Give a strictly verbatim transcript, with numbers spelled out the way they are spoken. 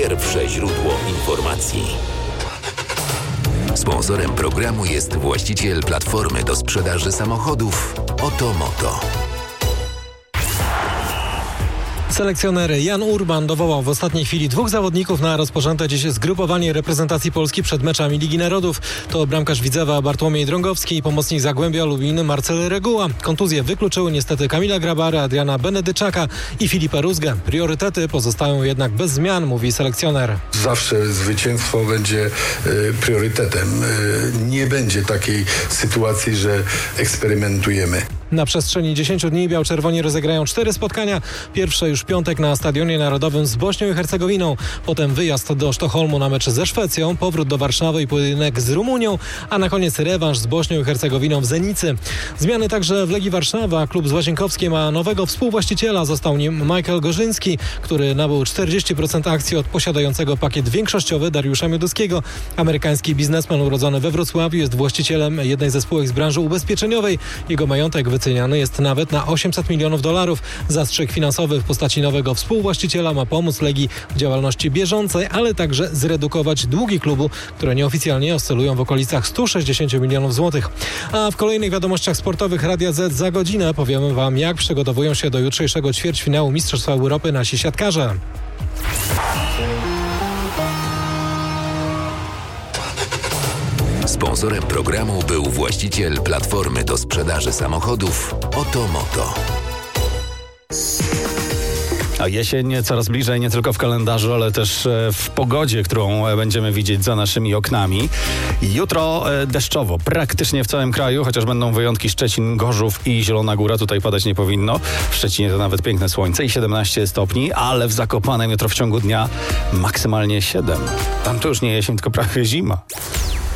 pierwsze źródło informacji. Sponsorem programu jest właściciel platformy do sprzedaży samochodów Otomoto. Selekcjoner Jan Urban dowołał w ostatniej chwili dwóch zawodników na rozpoczęte dziś zgrupowanie reprezentacji Polski przed meczami Ligi Narodów. To bramkarz Widzewa Bartłomiej Drągowski i pomocnik Zagłębia Lubin Marcel Reguła. Kontuzje wykluczyły niestety Kamila Grabara, Adriana Benedyczaka i Filipa Rózgę. Priorytety pozostają jednak bez zmian, mówi selekcjoner. Zawsze zwycięstwo będzie y, priorytetem. Y, nie będzie takiej sytuacji, że eksperymentujemy. Na przestrzeni dziesięciu dni biał-czerwoni rozegrają cztery spotkania. Pierwsze już w piątek na Stadionie Narodowym z Bośnią i Hercegowiną. Potem wyjazd do Sztokholmu na mecz ze Szwecją, powrót do Warszawy i pojedynek z Rumunią, a na koniec rewanż z Bośnią i Hercegowiną w Zenicy. Zmiany także w Legii Warszawa. Klub z Łazienkowskiem ma nowego współwłaściciela. Został nim Michael Gorzyński, który nabył czterdzieści procent akcji od posiadającego pakiet większościowy Dariusza Mioduskiego. Amerykański biznesmen urodzony we Wrocławiu jest właścicielem jednej ze spółek z branży ubezpieczeniowej. Jego majątek wyceniany jest nawet na osiemset milionów dolarów. Zastrzyk finansowy w postaci nowego współwłaściciela ma pomóc Legii w działalności bieżącej, ale także zredukować długi klubu, które nieoficjalnie oscylują w okolicach stu sześćdziesięciu milionów złotych. A w kolejnych wiadomościach sportowych Radia Z za godzinę powiemy Wam, jak przygotowują się do jutrzejszego ćwierćfinału Mistrzostwa Europy nasi siatkarze. Sponsorem programu był właściciel platformy do sprzedaży samochodów Otomoto. A jesień coraz bliżej, nie tylko w kalendarzu, ale też w pogodzie, którą będziemy widzieć za naszymi oknami. Jutro deszczowo, praktycznie w całym kraju, chociaż będą wyjątki Szczecin, Gorzów i Zielona Góra. Tutaj padać nie powinno. W Szczecinie to nawet piękne słońce i siedemnaście stopni, ale w Zakopanem jutro w ciągu dnia maksymalnie siedem. Tam to już nie jesień, tylko prawie zima.